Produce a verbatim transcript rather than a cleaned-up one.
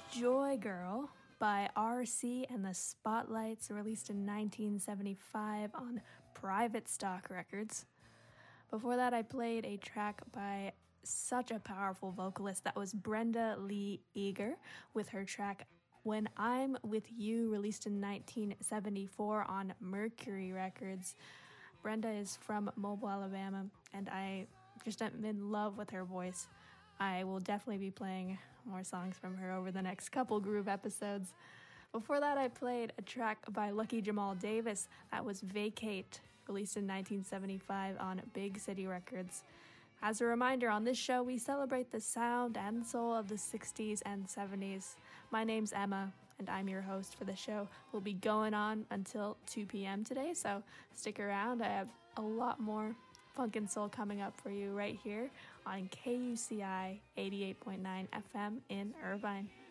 Joy Girl by R C and the Spotlights, released in nineteen seventy-five on Private Stock Records. Before that, I played a track by such a powerful vocalist. That was Brenda Lee Eager with her track When I'm With You, released in nineteen seventy-four on Mercury Records. Brenda is from Mobile, Alabama, and I just am in love with her voice. I will definitely be playing more songs from her over the next couple Groove episodes. Before that, I played a track by Lucky Jamal Davis. That was Vacate, released in nineteen seventy-five on Big City Records. As a reminder, on this show, we celebrate the sound and soul of the sixties and seventies. My name's Emma, and I'm your host for the show. We'll be going on until two p.m. today, so stick around. I have a lot more funk and soul coming up for you right here on K U C I eighty-eight point nine F M in Irvine.